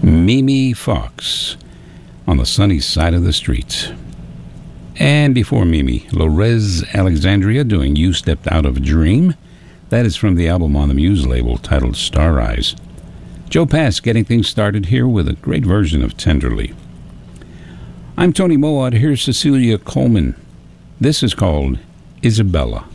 Mimi Fox on the sunny side of the street. And before Mimi, Lorez Alexandria doing You Stepped Out of a Dream. That is from the album on the Muse label titled Star Eyes. Joe Pass getting things started here with a great version of Tenderly. I'm Tony Moad. Here's Cecilia Coleman. This is called Isabella.